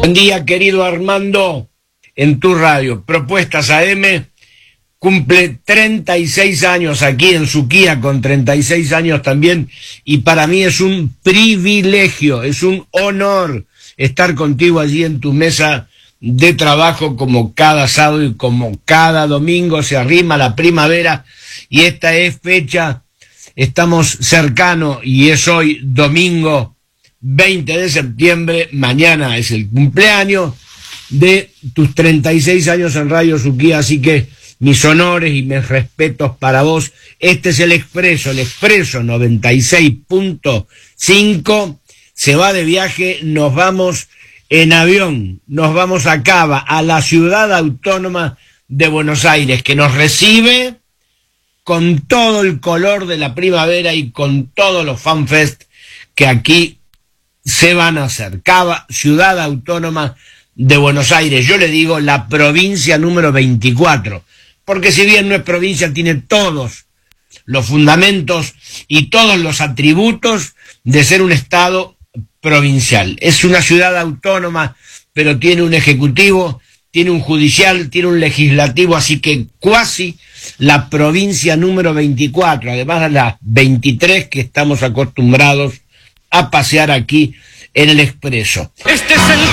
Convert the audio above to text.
Buen día, querido Armando, en tu radio. Propuestas AM cumple 36 años aquí en Suquía, con 36 años también, y para mí es un privilegio, es un honor estar contigo allí en tu mesa de trabajo, como cada sábado y como cada domingo. Se arrima la primavera y esta es fecha, estamos cercanos y es hoy domingo 20 de septiembre, mañana es el cumpleaños de tus 36 años en Radio Suquía, así que mis honores y mis respetos para vos. Este es el Expreso 96.5, se va de viaje, nos vamos en avión, nos vamos a Cava, a la ciudad autónoma de Buenos Aires, que nos recibe con todo el color de la primavera y con todos los fanfest que aquí se van a hacer. Cava, ciudad autónoma de Buenos Aires, yo le digo la provincia número 24, porque si bien no es provincia, tiene todos los fundamentos y todos los atributos de ser un estado provincial. Es una ciudad autónoma, pero tiene un ejecutivo, tiene un judicial, tiene un legislativo, así que cuasi la provincia número 24, además de las 23 que estamos acostumbrados a pasear aquí en el Expreso. Este es el